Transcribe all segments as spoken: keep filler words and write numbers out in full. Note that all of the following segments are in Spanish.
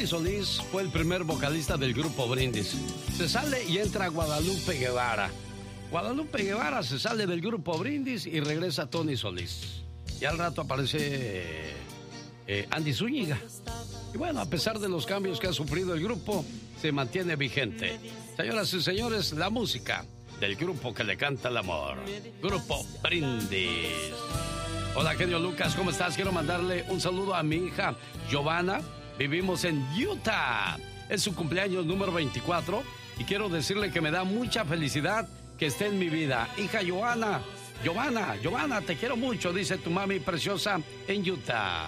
Tony Solís fue el primer vocalista del grupo Brindis. Se sale y entra Guadalupe Guevara. Guadalupe Guevara se sale del grupo Brindis y regresa Tony Solís. Y al rato aparece eh, Andy Zúñiga. Y bueno, a pesar de los cambios que ha sufrido el grupo, se mantiene vigente. Señoras y señores, la música del grupo que le canta el amor. Grupo Brindis. Hola, genio Lucas, ¿cómo estás? Quiero mandarle un saludo a mi hija Giovanna. Vivimos en Utah. Es su cumpleaños número veinticuatro y quiero decirle que me da mucha felicidad que esté en mi vida. Hija Giovanna, Giovanna, Giovanna, te quiero mucho, dice tu mami preciosa en Utah.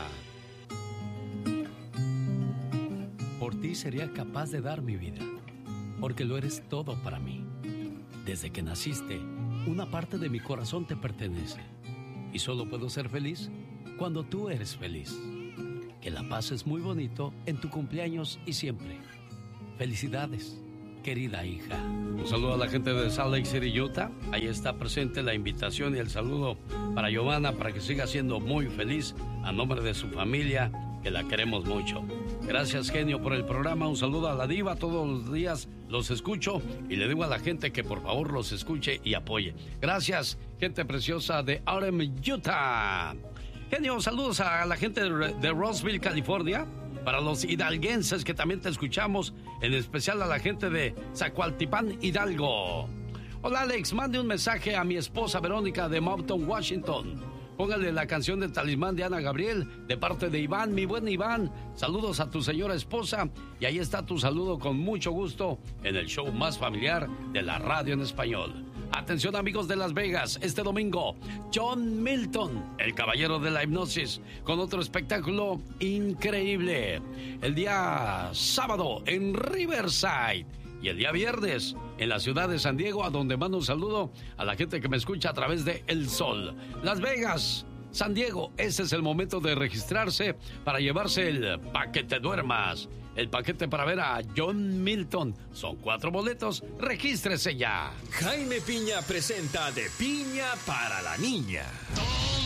Por ti sería capaz de dar mi vida, porque lo eres todo para mí. Desde que naciste, una parte de mi corazón te pertenece. Y solo puedo ser feliz cuando tú eres feliz. Que la pases muy bonito en tu cumpleaños y siempre. Felicidades, querida hija. Un saludo a la gente de Salt Lake City, Utah. Ahí está presente la invitación y el saludo para Giovanna para que siga siendo muy feliz a nombre de su familia, que la queremos mucho. Gracias, genio, por el programa. Un saludo a la diva. Todos los días los escucho y le digo a la gente que por favor los escuche y apoye. Gracias, gente preciosa de Orem, Utah. Genio, saludos a la gente de, de Roseville, California. Para los hidalguenses que también te escuchamos, en especial a la gente de Zacualtipán, Hidalgo. Hola, Alex, mande un mensaje a mi esposa Verónica de Mountain, Washington. Póngale la canción del Talismán de Ana Gabriel, de parte de Iván, mi buen Iván. Saludos a tu señora esposa. Y ahí está tu saludo con mucho gusto en el show más familiar de la radio en español. Atención, amigos de Las Vegas, este domingo, John Milton, el caballero de la hipnosis, con otro espectáculo increíble. El día sábado en Riverside. Y el día viernes en la ciudad de San Diego, a donde mando un saludo a la gente que me escucha a través de El Sol. Las Vegas, San Diego, ese es el momento de registrarse para llevarse el paquete duermas. El paquete para ver a John Milton. Son cuatro boletos, regístrese ya. Jaime Piña presenta De Piña para la Niña.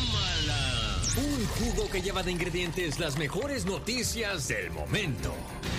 ¡Tómala! Un jugo que lleva de ingredientes las mejores noticias del momento.